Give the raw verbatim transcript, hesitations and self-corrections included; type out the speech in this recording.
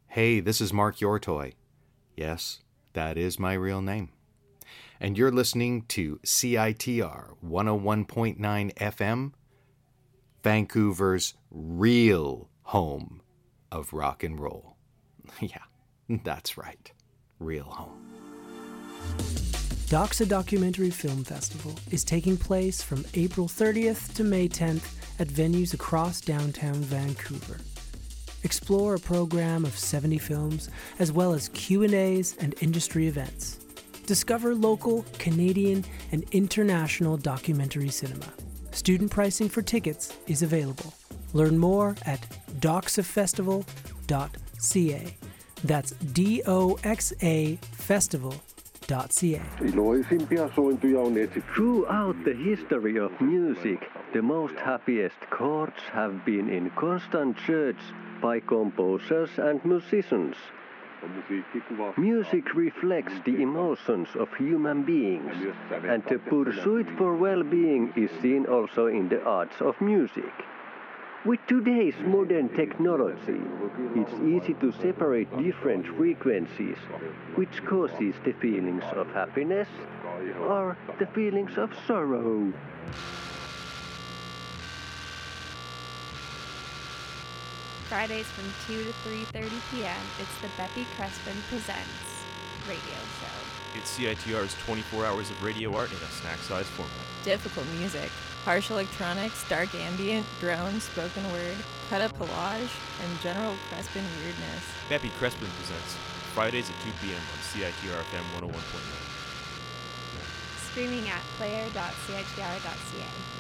Hey, this is Mark Yortoy. Yes, that is my real name. And you're listening to C I T R one oh one point nine F M, Vancouver's real home of rock and roll. Yeah, that's right. Real home. Doxa Documentary Film Festival is taking place from April thirtieth to May tenth at venues across downtown Vancouver. Explore a program of seventy films, as well as Q and A's and industry events. Discover local, Canadian, and international documentary cinema. Student pricing for tickets is available. Learn more at doxa festival dot c a. That's D O X A festival dot c a. Throughout the history of music, the most happiest chords have been in constant search by composers and musicians. Music reflects the emotions of human beings, and the pursuit for well-being is seen also in the arts of music. With today's modern technology, it's easy to separate different frequencies, which causes the feelings of happiness or the feelings of sorrow. Fridays from two to three thirty p.m., it's the Beppy Crespin Presents radio show. It's C I T R's twenty-four hours of radio art in a snack-sized format. Difficult music, harsh electronics, dark ambient, drones, spoken word, cut-up collage, and general Crespin weirdness. Beppy Crespin Presents, Fridays at two p.m. on C I T R F M one oh one point nine. Streaming at player dot c i t r dot c a.